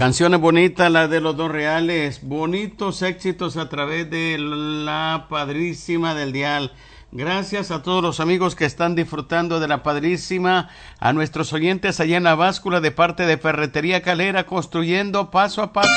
Canciones bonitas, la de los Dos Reales, bonitos éxitos a través de la Padrísima del Dial. Gracias a todos los amigos que están disfrutando de la Padrísima, a nuestros oyentes allá en la báscula de parte de Ferretería Calera, construyendo paso a paso